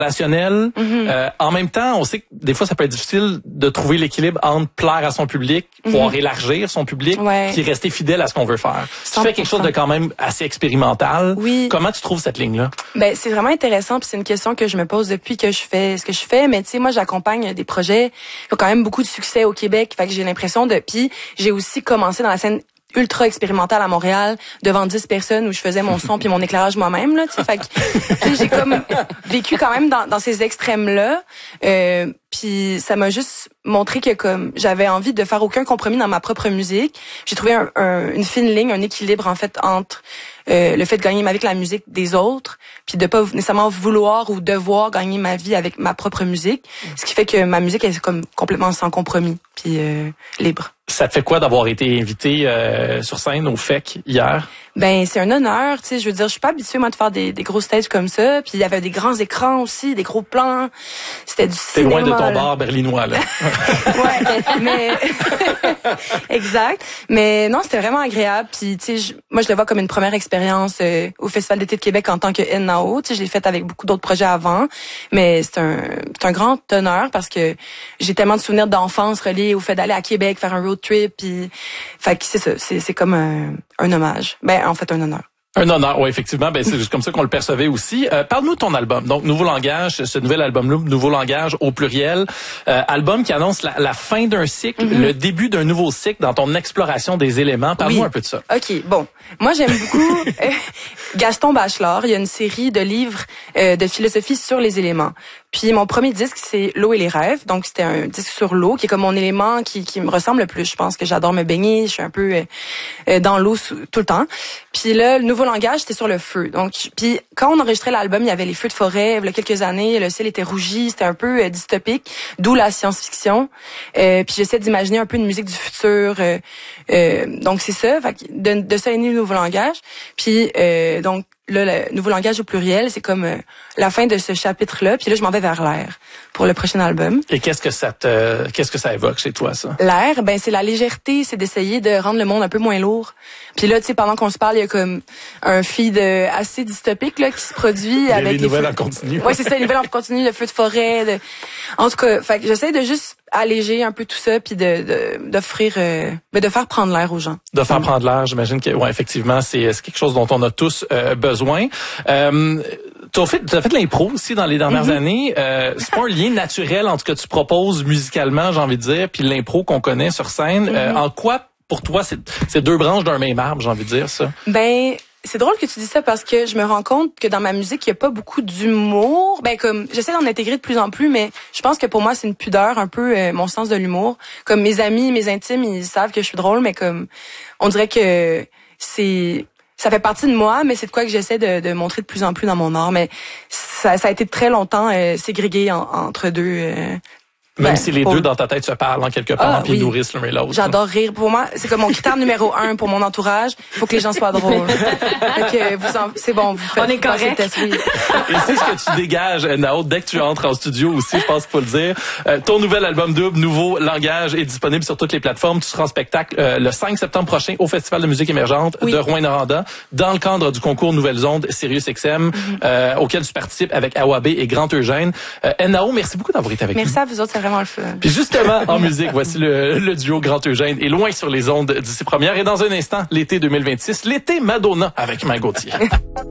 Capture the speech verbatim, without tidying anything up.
relationnel. Mm-hmm. Euh, en même temps, on sait que des fois, ça peut être difficile de trouver l'équilibre entre plaire à son public, mm-hmm. pouvoir élargir son public, ouais. puis rester fidèle à ce qu'on veut faire. cent pour cent. Tu fais quelque chose de quand même assez expérimental. Oui. Comment tu trouves cette ligne-là? Ben, c'est vraiment intéressant, puis c'est une question que je me pose depuis que je fais ce que je fais. Mais tu sais, moi, j'accompagne des projets qui ont quand même beaucoup de succès au Québec. Fait que j'ai l'impression de... Puis j'ai aussi commencé dans la scène ultra expérimentale à Montréal devant dix personnes où je faisais mon son puis mon éclairage moi-même là, tu sais, fait que tu sais, j'ai comme vécu quand même dans, dans ces extrêmes là, euh, puis ça m'a juste montré que comme j'avais envie de faire aucun compromis dans ma propre musique. J'ai trouvé un, un, une fine ligne, un équilibre en fait entre euh, le fait de gagner ma vie avec la musique des autres, puis de pas nécessairement vouloir ou devoir gagner ma vie avec ma propre musique, ce qui fait que ma musique est comme complètement sans compromis puis euh, libre. Ça te fait quoi d'avoir été invité euh, sur scène au F E C hier? Ben c'est un honneur, tu sais, je veux dire, je suis pas habituée moi de faire des, des gros stages comme ça, puis il y avait des grands écrans aussi, des gros plans. C'était du T'es cinéma. loin de ton là. bar berlinois là. Ouais, mais exact. Mais non, c'était vraiment agréable, puis tu sais, moi je le vois comme une première expérience euh, au Festival d'été de Québec en tant que N A O, tu sais, je l'ai fait avec beaucoup d'autres projets avant, mais c'est un c'est un grand honneur parce que j'ai tellement de souvenirs d'enfance reliés au fait d'aller à Québec faire un road trip, puis fait que c'est ça, c'est c'est comme un, un hommage. Ben en fait un honneur. Un honneur, oui, effectivement. Ben c'est juste comme ça qu'on le percevait aussi. Euh, parle-nous de ton album. Donc, Nouveau Langage, ce nouvel album-là, Nouveau Langage au pluriel. Euh, album qui annonce la, la fin d'un cycle, mm-hmm. le début d'un nouveau cycle dans ton exploration des éléments. Parle-nous oui. un peu de ça. OK, bon. Moi, j'aime beaucoup euh, Gaston Bachelard. Il y a une série de livres euh, de philosophie sur les éléments. Puis mon premier disque, c'est L'eau et les rêves. Donc, c'était un disque sur l'eau qui est comme mon élément qui, qui me ressemble le plus. Je pense que j'adore me baigner. Je suis un peu euh, dans l'eau tout le temps. Puis là, le Nouveau Langage, c'était sur le feu. Donc, puis quand on enregistrait l'album, il y avait les feux de forêt. Il y a quelques années, le ciel était rougi. C'était un peu euh, dystopique, d'où la science-fiction. Euh, puis j'essaie d'imaginer un peu une musique du futur. Euh, euh, donc, c'est ça. Fait que de, de ça est né le Nouveau Langage. Puis, euh, donc, là, le Nouveau Langage au pluriel, c'est comme euh, la fin de ce chapitre-là. Puis là, je m'en vais vers l'air pour le prochain album. Et qu'est-ce que ça te, qu'est-ce que ça évoque chez toi, ça? L'air, ben c'est la légèreté, c'est d'essayer de rendre le monde un peu moins lourd. Puis là, tu sais, pendant qu'on se parle, il y a comme un feed euh, assez dystopique là qui se produit il avec les nouvelles feux... en continu. Ouais, c'est ça, les nouvelles en continu, le feu de forêt. De... En tout cas, fait que j'essaie de juste alléger un peu tout ça, puis de, de d'offrir, euh, de faire prendre l'air aux gens. De faire prendre l'air, j'imagine que, ouais, effectivement, c'est, c'est quelque chose dont on a tous euh, besoin. Euh, T'as fait, t'as fait de l'impro aussi dans les dernières mm-hmm. années. Euh, c'est pas un lien naturel entre ce que tu proposes musicalement, j'ai envie de dire, puis l'impro qu'on connaît sur scène. Mm-hmm. Euh, en quoi, pour toi, c'est, c'est deux branches d'un même arbre, j'ai envie de dire ça? Ben, c'est drôle que tu dis ça parce que je me rends compte que dans ma musique, il y a pas beaucoup d'humour. Ben comme j'essaie d'en intégrer de plus en plus, mais je pense que pour moi, c'est une pudeur un peu euh, mon sens de l'humour. Comme mes amis, mes intimes, ils savent que je suis drôle, mais comme on dirait que c'est ça fait partie de moi, mais c'est de quoi que j'essaie de, de montrer de plus en plus dans mon art. Mais ça, ça a été très longtemps euh, ségrégué en, entre deux. Euh, Même ben, si les pour... deux dans ta tête se parlent en quelque part, ah, puis oui. ils nourrissent l'un et l'autre. J'adore rire. Pour moi, c'est comme mon critère numéro un pour mon entourage. Il faut que les gens soient drôles. Fait que vous en... c'est bon, vous faites. On est correct. Et c'est ce que tu dégages, Nao, dès que tu entres en studio aussi, je pense qu'il faut le dire. Euh, ton nouvel album double, Nouveau Langage, est disponible sur toutes les plateformes. Tu seras en spectacle euh, le cinq septembre prochain au Festival de musique émergente oui. de Rouyn-Noranda, dans le cadre du concours Nouvelles Ondes Sirius X M, mm-hmm. euh, auquel tu participes avec Awabé et Grand Eugène. Euh, Nao, merci beaucoup d'avoir été avec merci nous. Merci à vous autres, c'est vraiment le fun. Puis justement, en musique, voici le, le duo Grand Eugène est loin sur les ondes d'ici première. Et dans un instant, l'été deux mille vingt-six, l'été Madonna avec Main Gauthier.